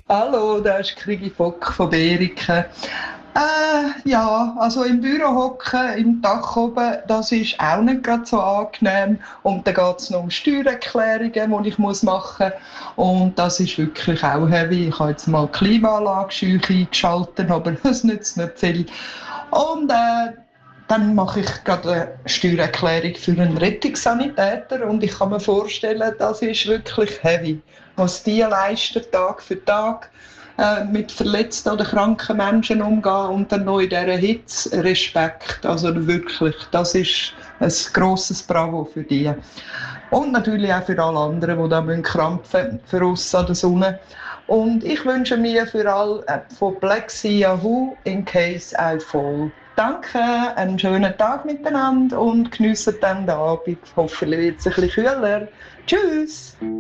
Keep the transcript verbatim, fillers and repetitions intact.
Hallo, da ist Krigi Fock von Beriken. Äh, ja, also im Büro hocken, im Dach oben, das ist auch nicht gerade so angenehm. Und dann geht es noch um Steuererklärungen, die ich muss machen muss. Und das ist wirklich auch heavy. Ich habe jetzt mal die Klimaanlage scheu eingeschaltet, aber das nützt nicht viel. Und äh, dann mache ich gerade eine Steuererklärung für einen Rettungssanitäter und ich kann mir vorstellen, das ist wirklich heavy, was die leisten Tag für Tag äh, mit verletzten oder kranken Menschen umgehen und dann noch in dieser Hitze. Respekt, also wirklich, das ist ein grosses Bravo für die. Und natürlich auch für alle anderen, die da krampfen für uns an der Sonne. Und ich wünsche mir für alle äh, von Black Sea Yahoo in case I fall. Danke, einen schönen Tag miteinander und geniessen dann den Abend. Hoffentlich wird es ein bisschen kühler. Tschüss!